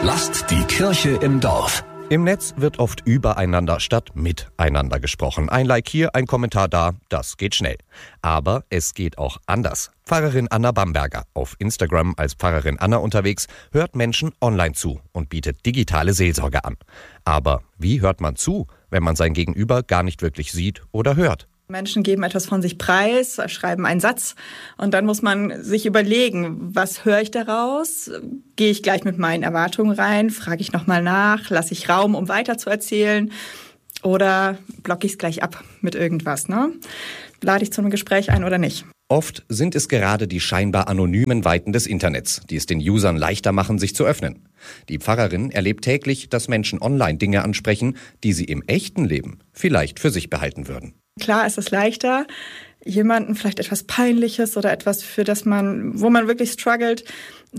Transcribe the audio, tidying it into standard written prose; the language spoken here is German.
Lasst die Kirche im Dorf. Im Netz wird oft übereinander statt miteinander gesprochen. Ein Like hier, ein Kommentar da, das geht schnell. Aber es geht auch anders. Pfarrerin Anna Bamberger, auf Instagram als Pfarrerin Anna unterwegs, hört Menschen online zu und bietet digitale Seelsorge an. Aber wie hört man zu, wenn man sein Gegenüber gar nicht wirklich sieht oder hört? Menschen geben etwas von sich preis, schreiben einen Satz und dann muss man sich überlegen, was höre ich daraus? Gehe ich gleich mit meinen Erwartungen rein? Frage ich nochmal nach? Lasse ich Raum, um weiterzuerzählen? Oder blocke ich es gleich ab mit irgendwas? Lade ich zu einem Gespräch ein oder nicht? Oft sind es gerade die scheinbar anonymen Weiten des Internets, die es den Usern leichter machen, sich zu öffnen. Die Pfarrerin erlebt täglich, dass Menschen online Dinge ansprechen, die sie im echten Leben vielleicht für sich behalten würden. Klar ist es leichter, jemanden vielleicht etwas Peinliches oder etwas, wo man wirklich struggelt,